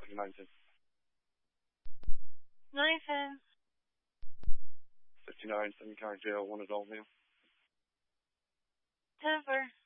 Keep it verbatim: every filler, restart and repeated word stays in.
ninety-nine ten. nine ten. fifty-nine, seven carriage jail, one adult male. ten four.